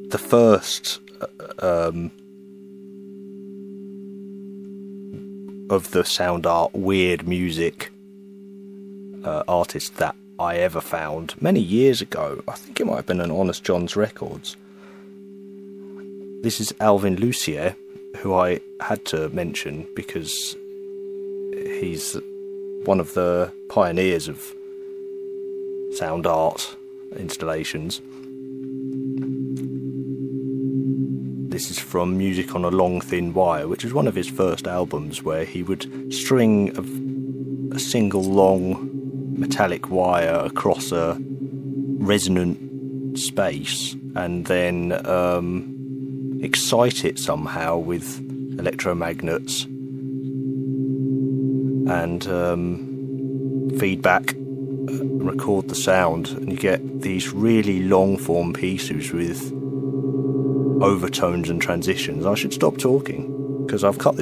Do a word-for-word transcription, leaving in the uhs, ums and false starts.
the first um, of the sound art, weird music uh, artist that I ever found many years ago. I think it might have been on Honest John's Records. This is Alvin Lucier, who I had to mention because he's one of the pioneers of sound art installations. This is from Music on a Long Thin Wire, which is one of his first albums where he would string a, a single long metallic wire across a resonant space and then um, excite it somehow with electromagnets and um, feedback, record the sound, and you get these really long form pieces with overtones and transitions. I should stop talking because I've cut this